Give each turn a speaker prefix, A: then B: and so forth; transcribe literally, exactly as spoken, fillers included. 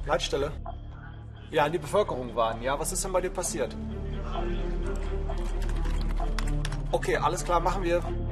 A: Leitstelle? Ja, an die Bevölkerung warnen. Ja, was ist denn bei dir passiert? Okay, alles klar, machen wir.